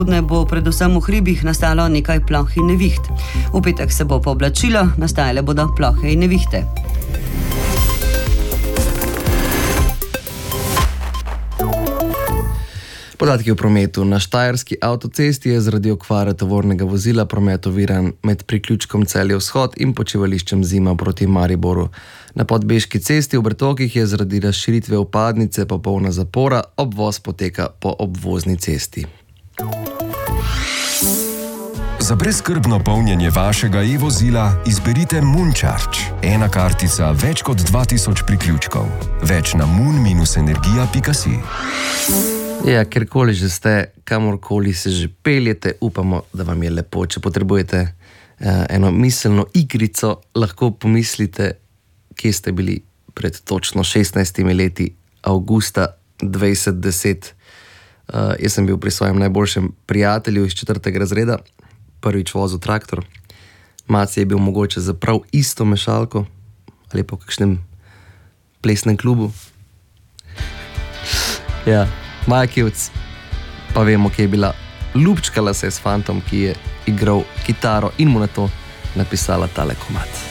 Popoldne bo predvsem v hribih nastalo nekaj ploh in neviht. V petek se bo pooblačilo, nastajale bodo plohe in nevihte. Podatki o prometu. Na štajerski avtocesti je zaradi okvare tovornega vozila promet oviran med priključkom Celje Vzhod in počivališčem Zima proti Mariboru. Na Podbeški cesti v Bertokih je zaradi razširitve vpadnice popolna zapora, obvoz poteka po obvozni cesti. Za brezskrbno polnjenje vašega e-vozila izberite Mooncharge. Ena kartica, več kot 2000 priključkov. Več na moon-energija.si. Ja, kjerkoli že ste, kamorkoli se že peljete, upamo, da vam je lepo. Če potrebujete eno miselno igrico, lahko pomislite, kje ste bili pred točno 16 leti, avgusta 2010. Jaz sem bil pri svojem najboljšem prijatelju iz 4. razreda, prvič vozil traktor. Maci je bil mogoče za prav isto mešalko ali pa v kakšnem plesnem klubu. Ja, Majkevc, pa vemo, kje je bila. Ljubčkala se je s fantom, ki je igral kitaro in mu na to napisala tale komad.